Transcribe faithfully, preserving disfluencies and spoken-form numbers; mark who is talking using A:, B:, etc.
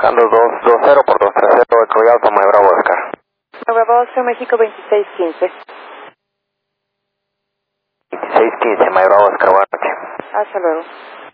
A: buscando dos dos cero por dos tres cero de Coyalto, My Bravo Oscar.
B: Bravo Oscar, México veintiséis quince.
A: veintiséis quince, My Bravo Oscar, buenas noches.
B: Hasta luego.